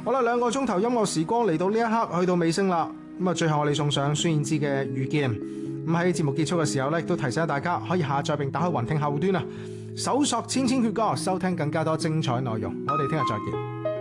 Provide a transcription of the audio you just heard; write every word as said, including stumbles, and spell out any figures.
好啦，兩個鐘頭音樂時光嚟到呢一刻，去到尾聲啦。咁啊，最後我哋送上孫燕姿嘅《遇見》。咁喺節目結束嘅時候呢，亦都提醒大家可以下載並打開雲聽後端啊，搜索千千闕歌，收聽更加多精彩內容。我哋聽日再見。